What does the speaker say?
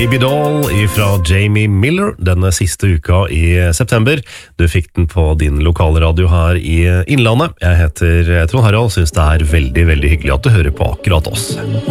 Baby Doll fra Jamie Miller denne siste uka i september. Du fikk den på din lokale radio her i Innlandet. Jeg heter Trond Harald, synes det er veldig, veldig hyggelig at du hører på akkurat oss.